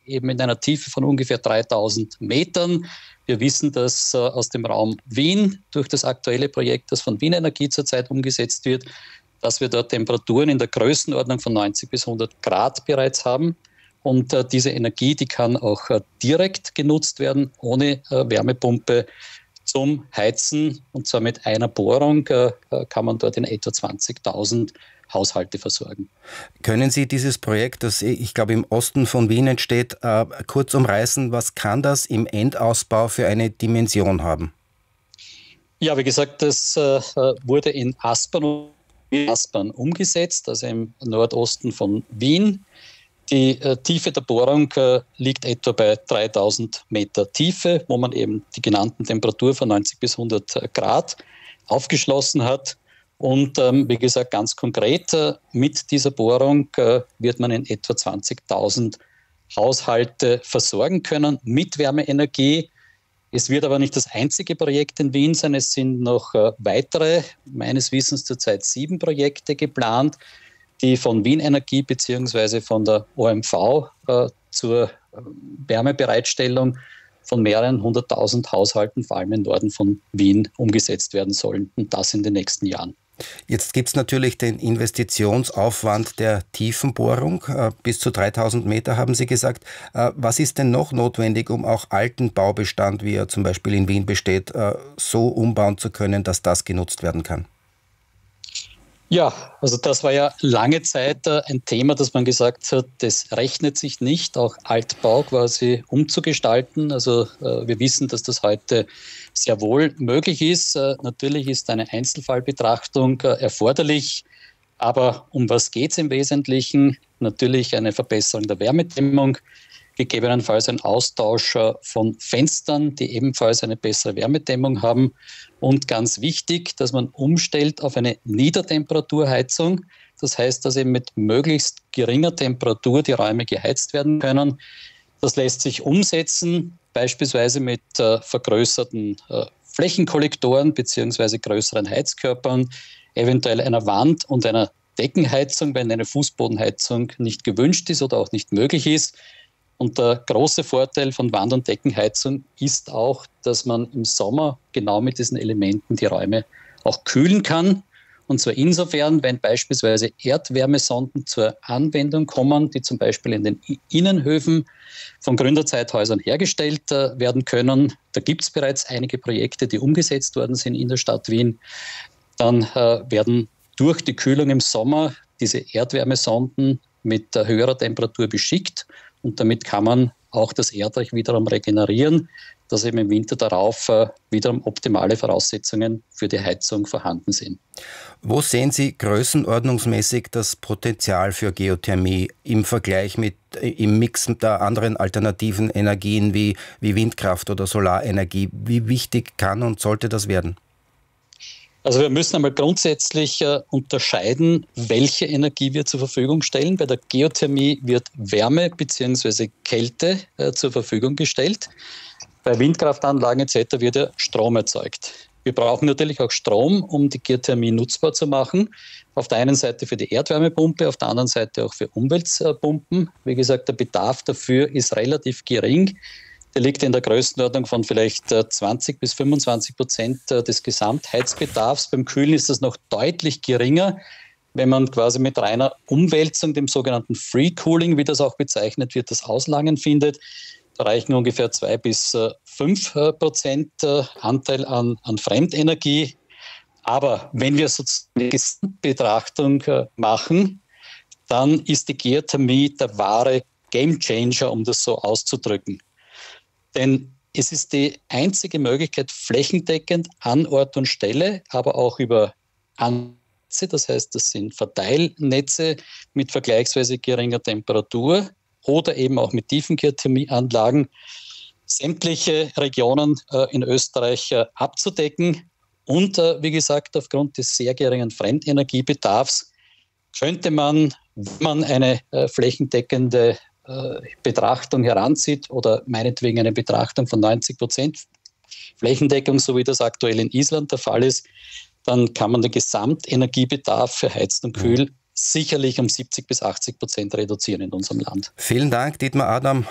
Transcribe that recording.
eben in einer Tiefe von ungefähr 3000 Metern. Wir wissen das aus dem Raum Wien durch das aktuelle Projekt, das von Wien Energie zurzeit umgesetzt wird, dass wir dort Temperaturen in der Größenordnung von 90 bis 100 Grad bereits haben. Und diese Energie, die kann auch direkt genutzt werden, ohne Wärmepumpe zum Heizen. Und zwar mit einer Bohrung kann man dort in etwa 20.000 Haushalte versorgen. Können Sie dieses Projekt, das ich glaube im Osten von Wien entsteht, kurz umreißen? Was kann das im Endausbau für eine Dimension haben? Ja, wie gesagt, das wurde in Aspern umgesetzt, also im Nordosten von Wien. Die Tiefe der Bohrung liegt etwa bei 3000 Meter Tiefe, wo man eben die genannten Temperatur von 90 bis 100 Grad aufgeschlossen hat. Und wie gesagt, ganz konkret, mit dieser Bohrung wird man in etwa 20.000 Haushalte versorgen können mit Wärmeenergie. Es wird aber nicht das einzige Projekt in Wien sein. Es sind noch weitere, meines Wissens zurzeit 7 Projekte geplant, die von Wien Energie bzw. von der OMV zur Wärmebereitstellung von mehreren 100.000 Haushalten, vor allem im Norden von Wien, umgesetzt werden sollen. Und das in den nächsten Jahren. Jetzt gibt es natürlich den Investitionsaufwand der Tiefenbohrung. Bis zu 3000 Meter haben Sie gesagt. Was ist denn noch notwendig, um auch alten Baubestand, wie er zum Beispiel in Wien besteht, so umbauen zu können, dass das genutzt werden kann? Ja, also das war ja lange Zeit ein Thema, dass man gesagt hat, das rechnet sich nicht, auch Altbau quasi umzugestalten. Also wir wissen, dass das heute sehr wohl möglich ist. Natürlich ist eine Einzelfallbetrachtung erforderlich, aber um was geht es im Wesentlichen? Natürlich eine Verbesserung der Wärmedämmung, gegebenenfalls ein Austausch von Fenstern, die ebenfalls eine bessere Wärmedämmung haben. Und ganz wichtig, dass man umstellt auf eine Niedertemperaturheizung. Das heißt, dass eben mit möglichst geringer Temperatur die Räume geheizt werden können. Das lässt sich umsetzen, beispielsweise mit vergrößerten Flächenkollektoren bzw. größeren Heizkörpern, eventuell einer Wand- und einer Deckenheizung, wenn eine Fußbodenheizung nicht gewünscht ist oder auch nicht möglich ist. Und der große Vorteil von Wand- und Deckenheizung ist auch, dass man im Sommer genau mit diesen Elementen die Räume auch kühlen kann. Und zwar insofern, wenn beispielsweise Erdwärmesonden zur Anwendung kommen, die zum Beispiel in den Innenhöfen von Gründerzeithäusern hergestellt werden können. Da gibt es bereits einige Projekte, die umgesetzt worden sind in der Stadt Wien. Dann werden durch die Kühlung im Sommer diese Erdwärmesonden mit höherer Temperatur beschickt. Und damit kann man auch das Erdreich wiederum regenerieren, dass eben im Winter darauf wiederum optimale Voraussetzungen für die Heizung vorhanden sind. Wo sehen Sie größenordnungsmäßig das Potenzial für Geothermie im Vergleich mit im Mix der anderen alternativen Energien wie Windkraft oder Solarenergie? Wie wichtig kann und sollte das werden? Also wir müssen einmal grundsätzlich unterscheiden, welche Energie wir zur Verfügung stellen. Bei der Geothermie wird Wärme bzw. Kälte zur Verfügung gestellt. Bei Windkraftanlagen etc. wird ja Strom erzeugt. Wir brauchen natürlich auch Strom, um die Geothermie nutzbar zu machen. Auf der einen Seite für die Erdwärmepumpe, auf der anderen Seite auch für Umweltpumpen. Wie gesagt, der Bedarf dafür ist relativ gering. Der liegt in der Größenordnung von vielleicht 20 bis 25% des Gesamtheizbedarfs. Beim Kühlen ist das noch deutlich geringer. Wenn man quasi mit reiner Umwälzung, dem sogenannten Free Cooling, wie das auch bezeichnet wird, das Auslangen findet, da reichen ungefähr 2 bis 5% Anteil an Fremdenergie. Aber wenn wir sozusagen eine Gesamtbetrachtung machen, dann ist die Geothermie der wahre Gamechanger, um das so auszudrücken. Denn es ist die einzige Möglichkeit, flächendeckend an Ort und Stelle, aber auch über Netze, das heißt, das sind Verteilnetze mit vergleichsweise geringer Temperatur oder eben auch mit tiefen Geothermieanlagen, sämtliche Regionen in Österreich abzudecken. Und wie gesagt, aufgrund des sehr geringen Fremdenergiebedarfs könnte man, wenn man eine flächendeckende Betrachtung heranzieht oder meinetwegen eine Betrachtung von 90% Flächendeckung, so wie das aktuell in Island der Fall ist, dann kann man den Gesamtenergiebedarf für Heizen und Kühl sicherlich um 70 bis 80% reduzieren in unserem Land. Vielen Dank, Dietmar Adam,